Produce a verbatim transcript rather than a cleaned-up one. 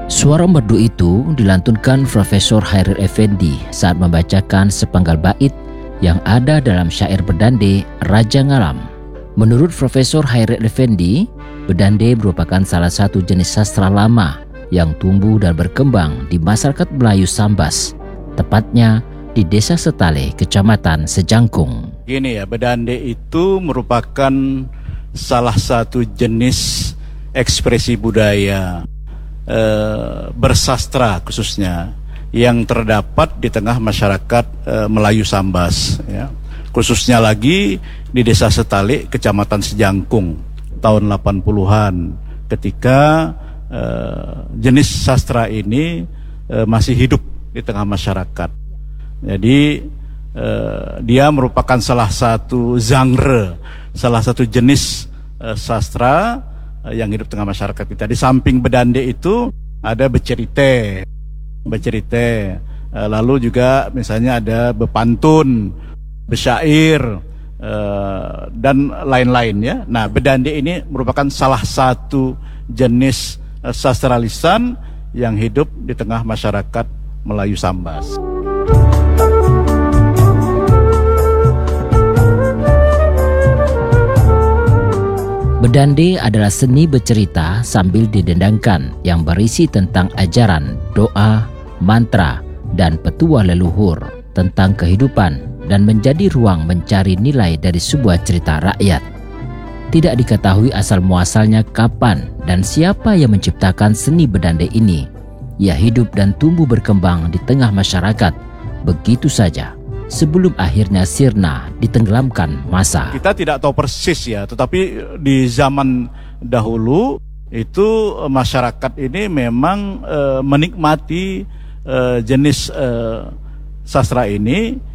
Suara merdu itu dilantunkan Profesor Hairil Effendi saat membacakan sepenggal bait yang ada dalam syair Bedande Raja Ngalam. Menurut Profesor Hairil Effendi, bedande merupakan salah satu jenis sastra lama yang tumbuh dan berkembang di masyarakat Melayu Sambas, tepatnya di Desa Setale, Kecamatan Sejangkung. Gini ya, bedande itu merupakan salah satu jenis ekspresi budaya eh, bersastra khususnya yang terdapat di tengah masyarakat eh, Melayu Sambas, ya. Khususnya lagi di Desa Setale, Kecamatan Sejangkung, tahun delapan puluhan, ketika eh, jenis sastra ini eh, masih hidup di tengah masyarakat. Jadi eh, dia merupakan salah satu genre, salah satu jenis eh, sastra eh, yang hidup di tengah masyarakat kita. Di samping bedande itu ada becerite, becerite, eh, lalu juga misalnya ada bepantun, besyair, Uh, dan lain-lain ya. Nah, bedande ini merupakan salah satu jenis uh, sastra lisan yang hidup di tengah masyarakat Melayu Sambas. Bedande adalah seni bercerita sambil didendangkan yang berisi tentang ajaran, doa, mantra, dan petuah leluhur tentang kehidupan dan menjadi ruang mencari nilai dari sebuah cerita rakyat. Tidak diketahui asal-muasalnya kapan dan siapa yang menciptakan seni bedande ini. Ia hidup dan tumbuh berkembang di tengah masyarakat begitu saja sebelum akhirnya sirna ditenggelamkan masa. Kita tidak tahu persis ya, tetapi di zaman dahulu itu masyarakat ini memang e, menikmati e, jenis e, sastra ini